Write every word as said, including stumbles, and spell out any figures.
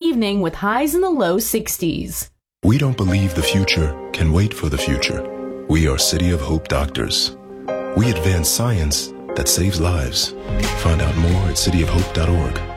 evening with highs in the low sixties. We don't believe the future can wait for the future. We are City of Hope doctors. We advance science that saves lives. Find out more at city of hope dot org.